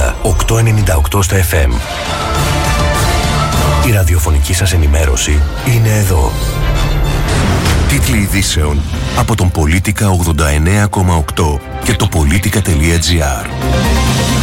Αθήνα, 898 στα FM. Η ραδιοφωνική σας ενημέρωση είναι εδώ. Τίτλοι ειδήσεων από τον Πολίτικα 89,8 και το Πολίτικα.gr.